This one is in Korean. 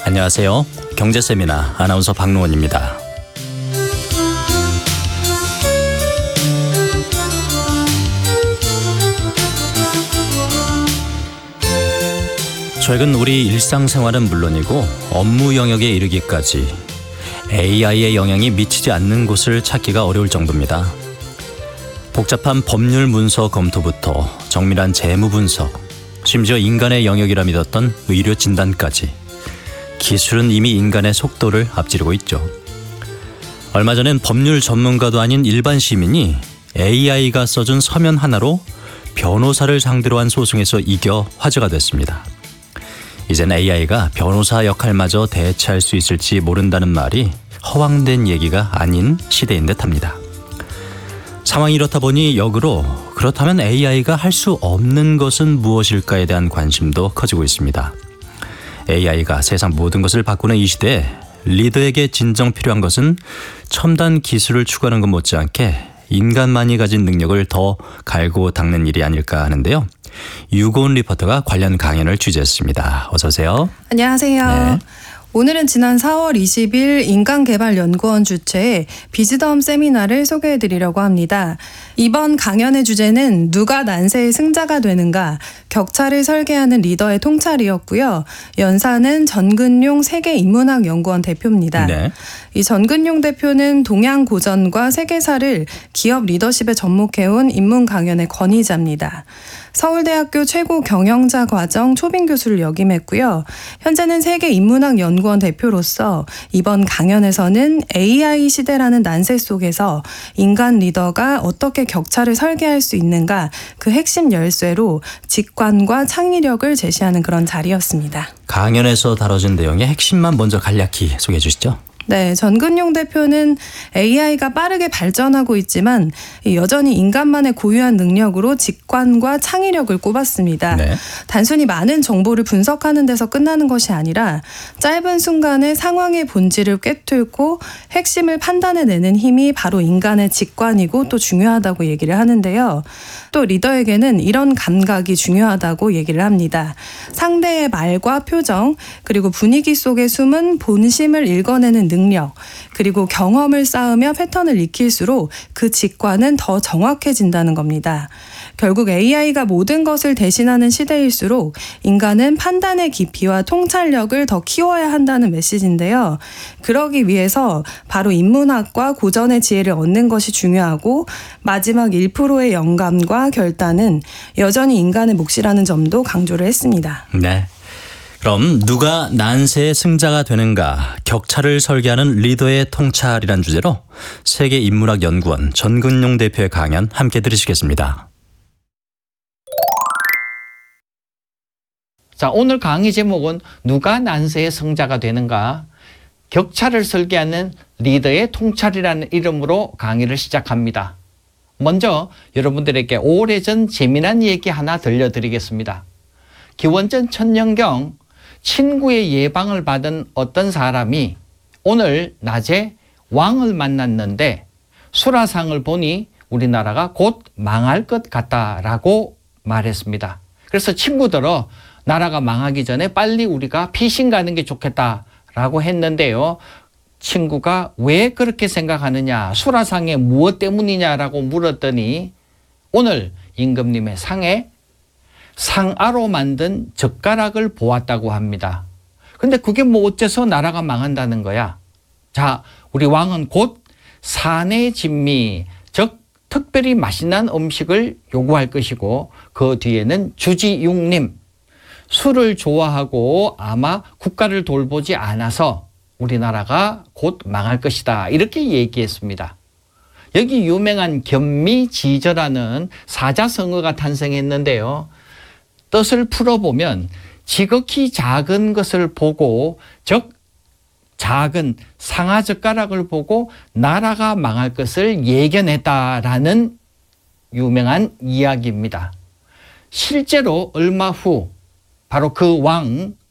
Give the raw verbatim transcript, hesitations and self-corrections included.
안녕하세요. 경제세미나 아나운서 박노원입니다. 최근 우리 일상생활은 물론이고 업무 영역에 이르기까지 에이아이의 영향이 미치지 않는 곳을 찾기가 어려울 정도입니다. 복잡한 법률 문서 검토부터 정밀한 재무 분석, 심지어 인간의 영역이라 믿었던 의료 진단까지 기술은 이미 인간의 속도를 앞지르고 있죠. 얼마 전엔 법률 전문가도 아닌 일반 시민이 에이아이가 써준 서면 하나로 변호사를 상대로 한 소송에서 이겨 화제가 됐습니다. 이젠 에이아이가 변호사 역할마저 대체할 수 있을지 모른다는 말이 허황된 얘기가 아닌 시대인 듯합니다. 상황이 이렇다 보니 역으로 그렇다면 에이아이가 할 수 없는 것은 무엇일까에 대한 관심도 커지고 있습니다. 에이아이가 세상 모든 것을 바꾸는 이 시대에 리더에게 진정 필요한 것은 첨단 기술을 추구하는 것 못지않게 인간만이 가진 능력을 더 갈고 닦는 일이 아닐까 하는데요. 유고은 리포터가 관련 강연을 취재했습니다. 어서 오세요. 안녕하세요. 네. 오늘은 지난 사월 이십일 인간개발연구원 주최의 비즈덤 세미나를 소개해드리려고 합니다. 이번 강연의 주제는 누가 난세의 승자가 되는가, 격차를 설계하는 리더의 통찰이었고요. 연사는 전근용 세계인문학연구원 대표입니다. 네. 이 전근용 대표는 동양 고전과 세계사를 기업 리더십에 접목해온 인문 강연의 권위자입니다. 서울대학교 최고 경영자 과정 초빙 교수를 역임했고요. 현재는 세계인문학연구원 대표로서 이번 강연에서는 에이아이 시대라는 난세 속에서 인간 리더가 어떻게 격차를 설계할 수 있는가, 그 핵심 열쇠로 직관과 창의력을 제시하는 그런 자리였습니다. 강연에서 다뤄진 내용의 핵심만 먼저 간략히 소개해 주시죠. 네, 전근용 대표는 에이아이가 빠르게 발전하고 있지만 여전히 인간만의 고유한 능력으로 직관과 창의력을 꼽았습니다. 네. 단순히 많은 정보를 분석하는 데서 끝나는 것이 아니라 짧은 순간에 상황의 본질을 꿰뚫고 핵심을 판단해내는 힘이 바로 인간의 직관이고 또 중요하다고 얘기를 하는데요. 또 리더에게는 이런 감각이 중요하다고 얘기를 합니다. 상대의 말과 표정, 그리고 분위기 속에 숨은 본심을 읽어내는 능력, 그리고 경험을 쌓으며 패턴을 익힐수록 그 직관은 더 정확해진다는 겁니다. 결국 에이아이가 모든 것을 대신하는 시대일수록 인간은 판단의 깊이와 통찰력을 더 키워야 한다는 메시지인데요. 그러기 위해서 바로 인문학과 고전의 지혜를 얻는 것이 중요하고 마지막 일 퍼센트의 영감과 결단은 여전히 인간의 몫이라는 점도 강조를 했습니다. 네. 그럼 누가 난세의 승자가 되는가, 격차를 설계하는 리더의 통찰이란 주제로 세계인문학연구원 전근용 대표의 강연 함께 들으시겠습니다. 자, 오늘 강의 제목은 누가 난세의 승자가 되는가, 격차를 설계하는 리더의 통찰이라는 이름으로 강의를 시작합니다. 먼저 여러분들에게 오래전 재미난 얘기 하나 들려드리겠습니다. 기원전 천년경 친구의 예방을 받은 어떤 사람이 오늘 낮에 왕을 만났는데 수라상을 보니 우리나라가 곧 망할 것 같다라고 말했습니다. 그래서 친구들어 나라가 망하기 전에 빨리 우리가 피신 가는 게 좋겠다라고 했는데요. 친구가 왜 그렇게 생각하느냐, 수라상에 무엇 때문이냐라고 물었더니 오늘 임금님의 상에 상아로 만든 젓가락을 보았다고 합니다. 근데 그게 뭐 어째서 나라가 망한다는 거야? 자, 우리 왕은 곧 사내 진미, 즉 특별히 맛있는 음식을 요구할 것이고 그 뒤에는 주지육림, 술을 좋아하고 아마 국가를 돌보지 않아서 우리나라가 곧 망할 것이다, 이렇게 얘기했습니다. 여기 유명한 견미지저라는 사자성어가 탄생했는데요. 뜻을 풀어보면 지극히 작은 것을 보고, 즉 작은 상아젓가락을 보고 나라가 망할 것을 예견했다라는 유명한 이야기입니다. 실제로 얼마 후 바로 그 왕